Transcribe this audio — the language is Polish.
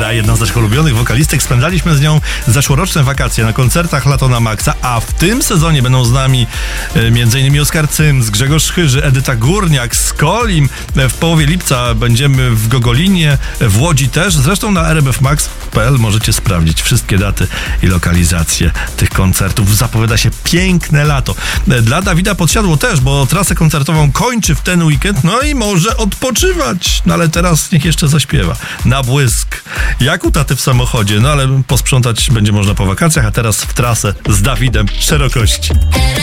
Barbera, jedna z naszych ulubionych wokalistek. Spędzaliśmy z nią zeszłoroczne wakacje na koncertach Lato na Maxa, a w tym sezonie będą z nami m.in. Oskar Cyms, Grzegorz Chyży, Edyta Górniak, Skolim. W połowie lipca będziemy w Gogolinie, w Łodzi też. Zresztą na rbfmax.pl możecie sprawdzić wszystkie daty i lokalizacje tych koncertów. Zapowiada się piękne lato. Dla Dawida Podsiadło też, bo trasę koncertową kończy w ten weekend, no i może odpoczywać. No ale teraz niech jeszcze zaśpiewa. Na błysk. Jak u taty w samochodzie, no ale posprzątać będzie można po wakacjach, a teraz w trasę z Dawidem szerokości.